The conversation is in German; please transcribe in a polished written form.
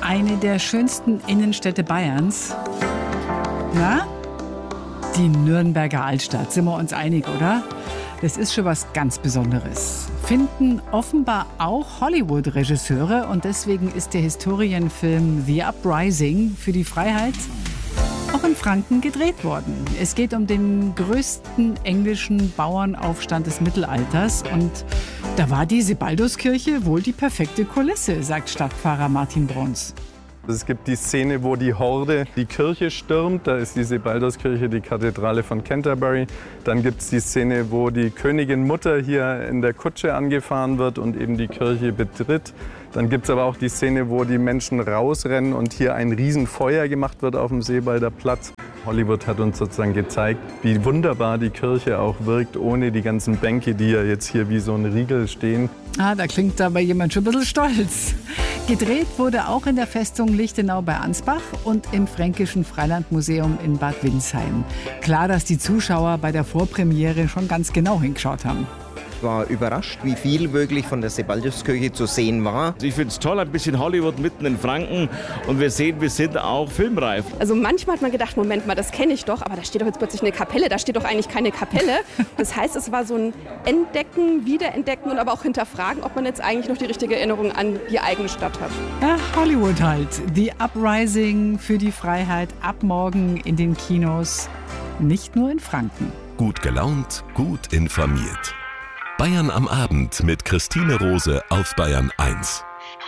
eine der schönsten Innenstädte Bayerns. Na? Die Nürnberger Altstadt, sind wir uns einig, oder? Das ist schon was ganz Besonderes. Finden offenbar auch Hollywood-Regisseure und deswegen ist der Historienfilm The Uprising für die Freiheit auch in Franken gedreht worden. Es geht um den größten englischen Bauernaufstand des Mittelalters und da war die Sebalduskirche wohl die perfekte Kulisse, sagt Stadtpfarrer Martin Bruns. Es gibt die Szene, wo die Horde die Kirche stürmt. Da ist die Sebalduskirche, die Kathedrale von Canterbury. Dann gibt es die Szene, wo die Königin Mutter hier in der Kutsche angefahren wird und eben die Kirche betritt. Dann gibt es aber auch die Szene, wo die Menschen rausrennen und hier ein Riesenfeuer gemacht wird auf dem Sebalder Platz. Hollywood hat uns sozusagen gezeigt, wie wunderbar die Kirche auch wirkt, ohne die ganzen Bänke, die ja jetzt hier wie so ein Riegel stehen. Da klingt aber jemand schon ein bisschen stolz. Gedreht wurde auch in der Festung Lichtenau bei Ansbach und im Fränkischen Freilandmuseum in Bad Windsheim. Klar, dass die Zuschauer bei der Vorpremiere schon ganz genau hingeschaut haben. Ich war überrascht, wie viel wirklich von der Sebalduskirche zu sehen war. Ich finde es toll, ein bisschen Hollywood mitten in Franken und wir sehen, wir sind auch filmreif. Also manchmal hat man gedacht, Moment mal, das kenne ich doch, aber da steht doch jetzt plötzlich eine Kapelle, da steht doch eigentlich keine Kapelle. Das heißt, es war so ein Entdecken, Wiederentdecken und aber auch hinterfragen, ob man jetzt eigentlich noch die richtige Erinnerung an die eigene Stadt hat. Ja, Hollywood halt. The Uprising für die Freiheit ab morgen in den Kinos, nicht nur in Franken. Gut gelaunt, gut informiert. Bayern am Abend mit Christine Rose auf Bayern 1.